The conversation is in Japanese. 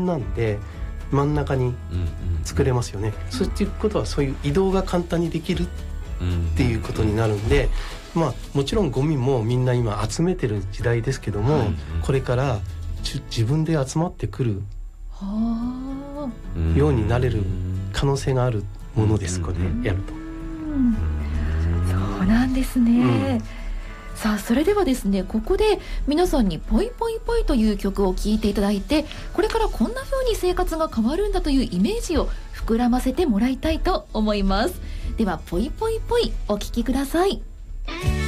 線なんで真ん中に作れますよね。そういうことはそういう移動が簡単にできるっていうことになるんで、まあもちろんゴミもみんな今集めてる時代ですけども、これから自分で集まってくるようになれる可能性があるものです。これやると。 そうなんですね。さあそれではですね、ここで皆さんにポイポイポイという曲を聴いていただいて、これからこんな風に生活が変わるんだというイメージを膨らませてもらいたいと思います。ではポイポイポイお聴きください。